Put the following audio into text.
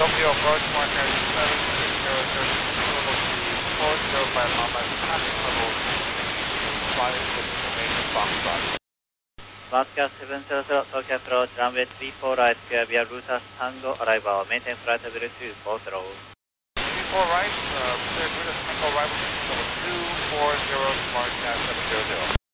Tokyo approach, Marker 7600, level 405 Mama, traffic level 56 information Foxtrot. Moscow 700, Tokyo approach, runway 34 right, square via Ruta Tango, arrival, maintain flight level 2, 40. 34 right, cleared Ruta Tango, arrival, level 240, Smart 700.